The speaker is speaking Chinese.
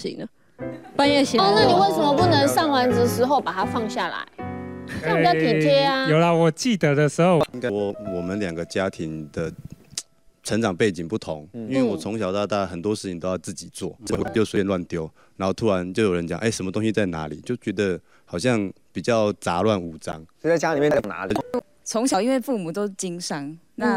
醒了，半夜醒来。 哦，那你为什么不能上完的时候把它放下来？这样比较体贴啊。 有啦，我记得的时候， 我们两个家庭的成长背景不同，因为我从小到大很多事情都要自己做，就随便乱丢，然后突然就有人讲，哎，什么东西在哪里，就觉得好像比较杂乱无章。 所以在家里面哪里？ 从小因为父母都经商，那